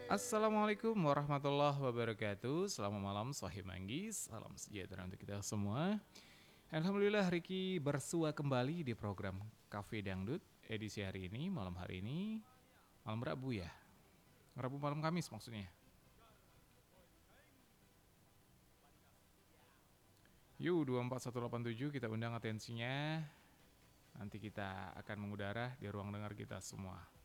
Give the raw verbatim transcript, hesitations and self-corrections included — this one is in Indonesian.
Assalamualaikum warahmatullahi wabarakatuh. Selamat malam Sohib Manggis. Salam sejahtera untuk kita semua. Alhamdulillah Riki bersua kembali di program Cafe Dangdut edisi hari ini, malam hari ini, malam Rabu ya. Rabu malam Kamis maksudnya. Yuk dua empat satu delapan tujuh kita undang atensinya. Nanti kita akan mengudara di ruang dengar kita semua.